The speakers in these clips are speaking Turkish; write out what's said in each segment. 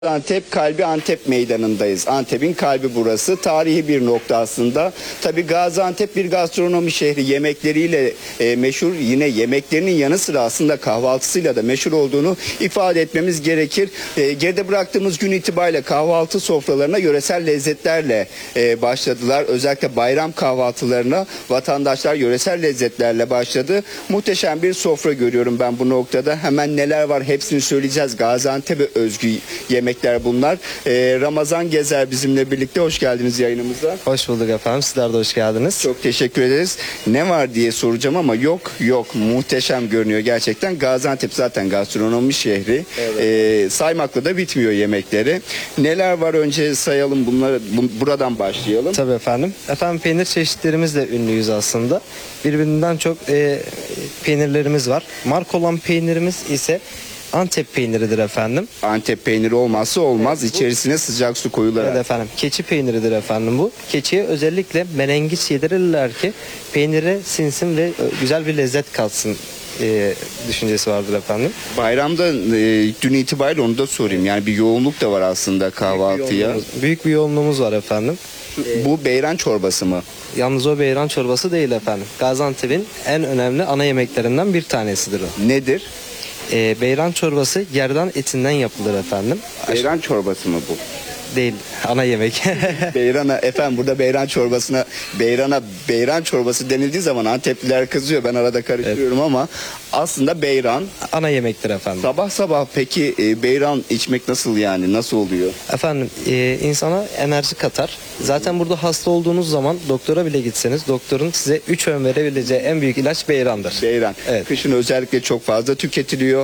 Antep kalbi Antep meydanındayız. Antep'in kalbi burası. Tarihi bir nokta aslında. Tabii Gaziantep bir gastronomi şehri. Yemekleriyle meşhur. Yine yemeklerinin yanı sıra aslında kahvaltısıyla da meşhur olduğunu ifade etmemiz gerekir. Geride bıraktığımız gün itibariyle kahvaltı sofralarına yöresel lezzetlerle başladılar. Özellikle bayram kahvaltılarına vatandaşlar yöresel lezzetlerle başladı. Muhteşem bir sofra görüyorum ben bu noktada. Hemen neler var hepsini söyleyeceğiz. Gaziantep'e özgü yemekler bunlar. Ramazan Gezer bizimle birlikte. Hoş geldiniz yayınımıza. Hoş bulduk efendim. Sizler de hoş geldiniz. Çok teşekkür ederiz. Ne var diye soracağım ama yok. Muhteşem görünüyor gerçekten. Gaziantep zaten gastronomi şehri. Evet. Saymakla da bitmiyor yemekleri. Neler var önce sayalım bunları. Buradan başlayalım. Tabii efendim. Efendim peynir çeşitlerimizle ünlüyüz aslında. Birbirinden çok peynirlerimiz var. Marka olan peynirimiz ise Antep peyniridir efendim. Antep peyniri olmazsa olmaz. Evet, İçerisine sıcak su koyularak. Evet efendim. Keçi peyniridir efendim bu. Keçiye özellikle menengiç yedirirler ki peynire sinsin ve güzel bir lezzet katsın düşüncesi vardır efendim. Bayramda dün itibariyle onu da sorayım. Yani bir yoğunluk da var aslında kahvaltıya. Büyük bir yoğunluğumuz var efendim. Bu beyran çorbası mı? Yalnız o beyran çorbası değil efendim. Gaziantep'in en önemli ana yemeklerinden bir tanesidir o. Nedir? Beyran çorbası gerdan etinden yapılır efendim. Beyran çorbası mı bu? Değil, ana yemek. Beyrana efendim, burada beyran çorbasına beyran çorbası denildiği zaman Antepliler kızıyor. Ben arada karıştırıyorum, evet. Ama aslında beyran ana yemektir efendim. Sabah sabah peki beyran içmek nasıl, yani nasıl oluyor? Efendim insana enerji katar. Zaten burada hasta olduğunuz zaman doktora bile gitseniz doktorun size 3 öğün verebileceği en büyük ilaç beyrandır. Beyran. Evet. Kışın özellikle çok fazla tüketiliyor.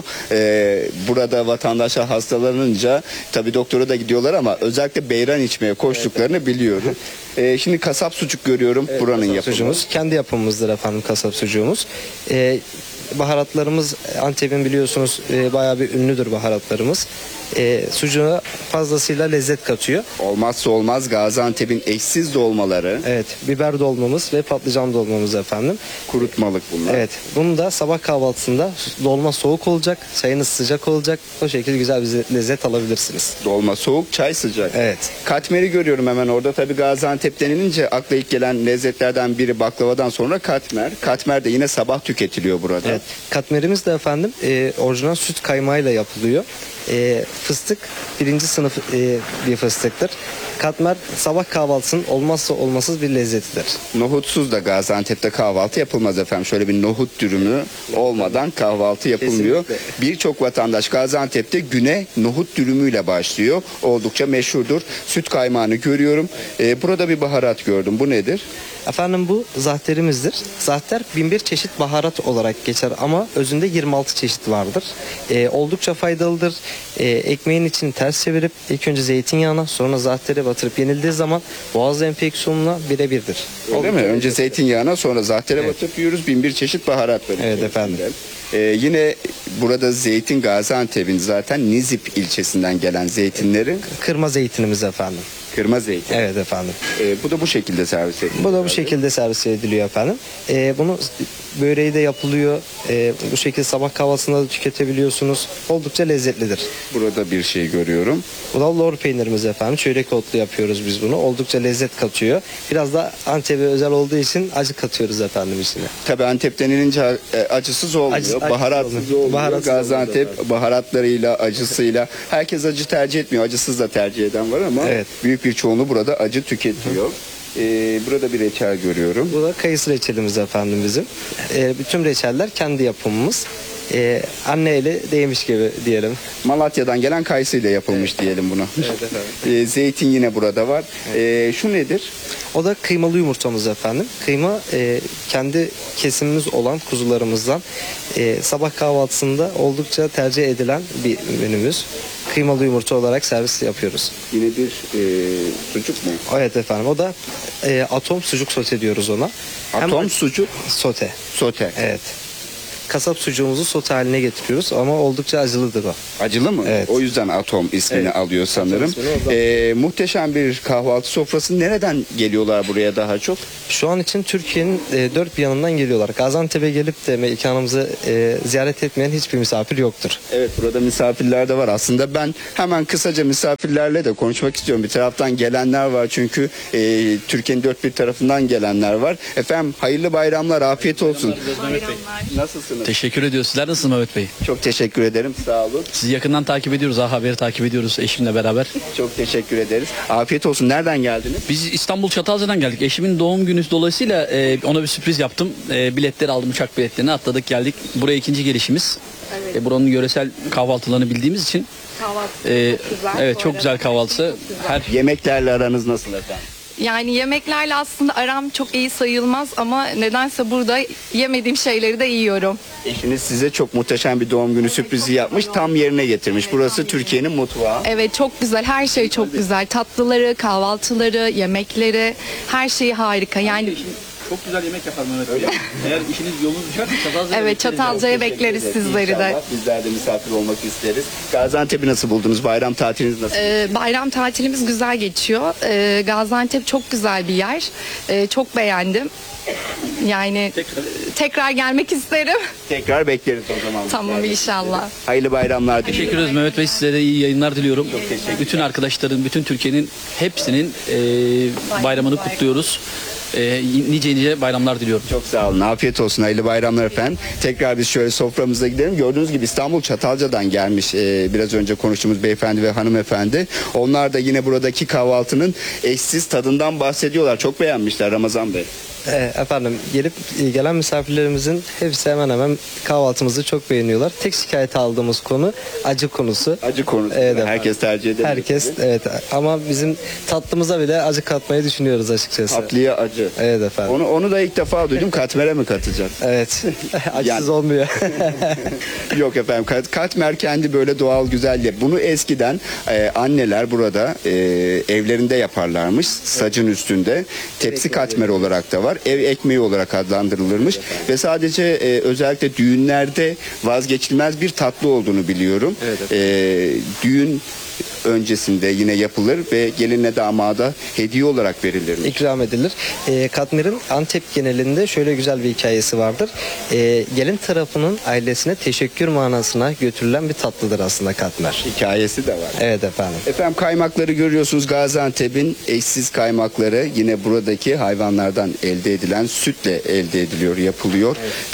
Burada vatandaşlar hastalanınca tabii doktora da gidiyorlar ama özellikle beyran içmeye koştuklarını biliyorum. Şimdi kasap sucuk görüyorum, evet, buranın yapımı. Sucuğumuz kendi yapımımızdır efendim, kasap sucuğumuz. Baharatlarımız Antep'in biliyorsunuz bayağı bir ünlüdür baharatlarımız. Sucuğa fazlasıyla lezzet katıyor. Olmazsa olmaz Gaziantep'in eşsiz dolmaları. Evet, biber dolmamız ve patlıcan dolmamız efendim. Kurutmalık bunlar. Evet, bunu da sabah kahvaltısında dolma soğuk olacak, çayınız sıcak olacak. O şekilde güzel bir lezzet alabilirsiniz. Dolma soğuk, çay sıcak. Evet. Katmeri görüyorum hemen orada. Tabii Gaziantep denilince akla ilk gelen lezzetlerden biri baklavadan sonra katmer. Katmer de yine sabah tüketiliyor burada. Evet. Katmerimiz de efendim orijinal süt kaymağıyla yapılıyor. Fıstık birinci sınıf bir fıstıktır. Katmer sabah kahvaltısının olmazsa olmazsız bir lezzetidir. Nohutsuz da Gaziantep'te kahvaltı yapılmaz efendim. Şöyle bir nohut dürümü olmadan kahvaltı yapılmıyor. Birçok vatandaş Gaziantep'te güne nohut dürümüyle başlıyor. Oldukça meşhurdur. Süt kaymağını görüyorum. Burada bir baharat gördüm. Bu nedir? Efendim bu zahterimizdir. Zahter 1001 çeşit baharat olarak geçer ama özünde 26 çeşit vardır. Oldukça faydalıdır. Ekmeğin içini ters çevirip ilk önce zeytinyağına sonra zahtere batırıp yenildiği zaman boğaz enfeksiyonuna birebirdir. Öyle mi? Önce zeytinyağına sonra zahtere, evet, batırıp yiyoruz. 1001 çeşit baharat var. Evet efendim. Yine burada zeytin Gaziantep'in zaten Nizip ilçesinden gelen zeytinleri. Kırma zeytinimiz efendim. Kırma zeytin. Evet efendim. Bu da bu şekilde servis ediliyor. Bu da bu şekilde servis ediliyor efendim. Bunu böreği de yapılıyor. Bu şekilde sabah kahvaltısında da tüketebiliyorsunuz. Oldukça lezzetlidir. Burada bir şey görüyorum. Bu da lor peynirimiz efendim. Çörek otlu yapıyoruz biz bunu. Oldukça lezzet katıyor. Biraz da Antep'e özel olduğu için acı katıyoruz efendim içine. Tabii Antep denilince acısız olmuyor. Baharatsız olmuyor. Gaziantep baharatlarıyla, acısıyla. Herkes acı tercih etmiyor. Acısız da tercih eden var ama evet, büyük bir çoğunluğu burada acı tüketiyor. Burada bir reçel görüyorum. Bu da kayısı reçelimiz efendim bizim. Bütün reçeller kendi yapımımız. Anne eli değmiş gibi diyelim. Malatya'dan gelen kayısıyla yapılmış, evet, diyelim buna. Evet efendim. Zeytin yine burada var. Evet. Şu nedir? O da kıymalı yumurtamız efendim. Kıyma kendi kesimimiz olan kuzularımızdan sabah kahvaltısında oldukça tercih edilen bir menümüz. Kıymalı yumurta olarak servis yapıyoruz. Yine bir sucuk mu? Evet efendim. O da atom sucuk sote diyoruz ona. Atom sucuk? Sote. Sote. Evet. kasap sucuğumuzu sote haline getiriyoruz ama oldukça acılıdır o. Acılı mı? Evet. O yüzden Atom ismini Evet. alıyor sanırım. Atom ismini Muhteşem bir kahvaltı sofrası. Nereden geliyorlar buraya daha çok? Şu an için Türkiye'nin dört bir yanından geliyorlar. Gaziantep'e gelip de mekanımızı ziyaret etmeyen hiçbir misafir yoktur. Evet, burada misafirler de var. Aslında ben hemen kısaca misafirlerle de konuşmak istiyorum. Bir taraftan gelenler var çünkü Türkiye'nin dört bir tarafından gelenler var. Efendim hayırlı bayramlar, afiyet olsun. Nasılsınız? Teşekkür ediyoruz. Sizler nasılsınız Mehmet Bey? Çok teşekkür ederim. Sağ olun. Sizi yakından takip ediyoruz. Haber'i takip ediyoruz eşimle beraber. Çok teşekkür ederiz. Afiyet olsun. Nereden geldiniz? Biz İstanbul Çatalca'dan geldik. Eşimin doğum günü dolayısıyla ona bir sürpriz yaptım. Biletleri aldım, uçak biletlerini atladık geldik. Buraya ikinci gelişimiz. Buranın yöresel kahvaltılarını bildiğimiz için. Kahvaltı çok güzel. Evet, Bu çok arada. güzel kahvaltısı. Her Yemeklerle aranız nasıl efendim? Yani yemeklerle aslında aram çok iyi sayılmaz ama nedense burada yemediğim şeyleri de yiyorum. Eşiniz size çok muhteşem bir doğum günü sürprizi yapmış. Tam yerine getirmiş. Burası Türkiye'nin mutfağı. Evet, çok güzel. Her şey çok güzel. Tatlıları, kahvaltıları, yemekleri, her şeyi harika. Yani çok güzel yemek yapar Mehmet Bey. Eğer işiniz yolunuz düşerse Çatalca'ya evet, Çatalca'ya bekleriz sizleri de. İnşallah bizler de misafir olmak isteriz. Gaziantep'i nasıl buldunuz? Bayram tatiliniz nasıl? Bayram tatilimiz güzel geçiyor. Gaziantep çok güzel bir yer. Çok beğendim. Yani tekrar gelmek isterim. Tekrar bekleriz o zaman. Tamam, inşallah. Hayırlı bayramlar diliyorum. Teşekkür ederiz Mehmet Bey. Size de iyi yayınlar diliyorum. Bütün arkadaşların, bütün Türkiye'nin hepsinin bayramını kutluyoruz. Nice bayramlar diliyorum. Çok sağ olun. Afiyet olsun. Hayırlı bayramlar efendim. Tekrar biz şöyle soframıza gidelim. Gördüğünüz gibi İstanbul Çatalca'dan gelmiş biraz önce konuştuğumuz beyefendi ve hanımefendi. Onlar da yine buradaki kahvaltının eşsiz tadından bahsediyorlar. Çok beğenmişler Ramazan Bey. Efendim gelip gelen misafirlerimizin hepsi hemen hemen kahvaltımızı çok beğeniyorlar. Tek şikayet aldığımız konu acı konusu. Acı konusu. Evet efendim. Herkes tercih eder. Herkes evet ama bizim tatlımıza bile acı katmayı düşünüyoruz açıkçası. Tatlıya acı. Evet efendim. Onu da ilk defa duydum. Katmer'e mi katacağız? Evet. Acısız Yani- olmuyor. Yok efendim. Katmer kendi böyle doğal güzelliği. Bunu eskiden anneler burada evlerinde yaparlarmış. Sacın üstünde. Tepsi katmer olarak da var. Ev ekmeği olarak adlandırılırmış. Ve sadece özellikle düğünlerde vazgeçilmez bir tatlı olduğunu biliyorum. Düğün öncesinde yine yapılır ve gelinle damada hediye olarak verilir. İkram edilir. Katmer'in Antep genelinde şöyle güzel bir hikayesi vardır. Gelin tarafının ailesine teşekkür manasına götürülen bir tatlıdır aslında katmer. Hikayesi de var. Evet efendim. Efendim kaymakları görüyorsunuz. Gaziantep'in eşsiz kaymakları yine buradaki hayvanlardan elde edilen sütle elde ediliyor, yapılıyor.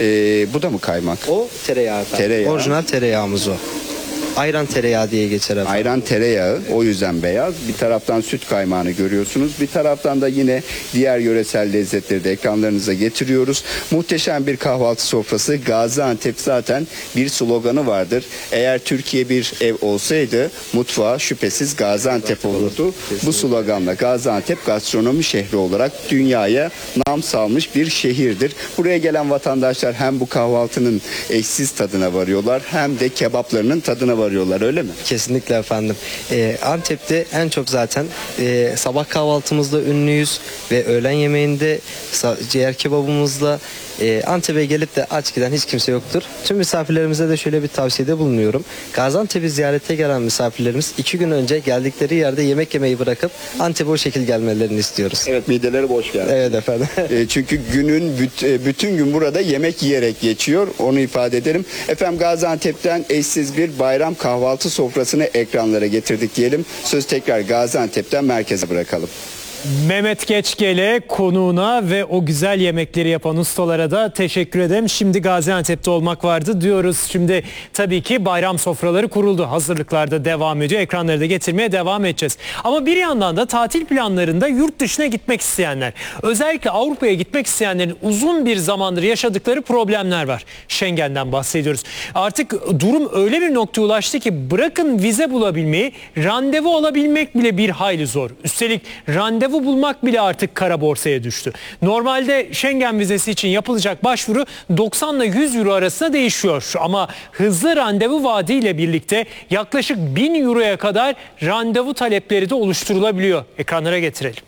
Bu da mı kaymak? O tereyağı efendim. Tereyağı. Orijinal tereyağımız o. Ayran tereyağı diye geçer efendim. Ayran tereyağı, o yüzden beyaz. Bir taraftan süt kaymağını görüyorsunuz. Bir taraftan da yine diğer yöresel lezzetleri de ekranlarınıza getiriyoruz. Muhteşem bir kahvaltı sofrası. Gaziantep zaten bir sloganı vardır. Eğer Türkiye bir ev olsaydı mutfağı şüphesiz Gaziantep olurdu. Bu sloganla Gaziantep gastronomi şehri olarak dünyaya nam salmış bir şehirdir. Buraya gelen vatandaşlar hem bu kahvaltının eşsiz tadına varıyorlar hem de kebaplarının tadına varıyorlar, öyle mi? Kesinlikle efendim. Antep'te en çok zaten sabah kahvaltımızda ünlüyüz ve öğlen yemeğinde ciğer kebabımızla Antep'e gelip de aç giden hiç kimse yoktur. Tüm misafirlerimize de şöyle bir tavsiyede bulunuyorum. Gaziantep'i ziyarete gelen misafirlerimiz 2 gün önce geldikleri yerde yemek yemeyi bırakıp Antep'e o şekilde gelmelerini istiyoruz. Evet, mideleri boş geldi. Evet efendim. Çünkü günün bütün gün burada yemek yiyerek geçiyor. Onu ifade edelim. Efendim Gaziantep'ten eşsiz bir bayram kahvaltı sofrasını ekranlara getirdik diyelim. Söz tekrar Gaziantep'ten merkeze bırakalım. Mehmet Geçgel'e, konuğuna ve o güzel yemekleri yapan ustalara da teşekkür ederim. Şimdi Gaziantep'te olmak vardı diyoruz. Şimdi tabii ki bayram sofraları kuruldu. Hazırlıklar da devam ediyor. Ekranları da getirmeye devam edeceğiz. Ama bir yandan da tatil planlarında yurt dışına gitmek isteyenler, özellikle Avrupa'ya gitmek isteyenlerin uzun bir zamandır yaşadıkları problemler var. Schengen'den bahsediyoruz. Artık durum öyle bir noktaya ulaştı ki bırakın vize bulabilmeyi, randevu alabilmek bile bir hayli zor. Üstelik randevu bulmak bile artık kara borsaya düştü. Normalde Schengen vizesi için yapılacak başvuru 90 ile 100 euro arasında değişiyor. Ama hızlı randevu vaadiyle birlikte yaklaşık 1000 euroya kadar randevu talepleri de oluşturulabiliyor. Ekranlara getirelim.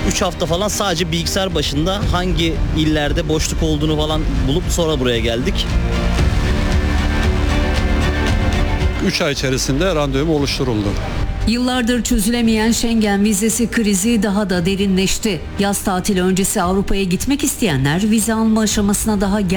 3 hafta falan sadece bilgisayar başında hangi illerde boşluk olduğunu falan bulup sonra buraya geldik. 3 ay içerisinde randevum oluşturuldu. Yıllardır çözülemeyen Schengen vizesi krizi daha da derinleşti. Yaz tatili öncesi Avrupa'ya gitmek isteyenler vize alma aşamasına daha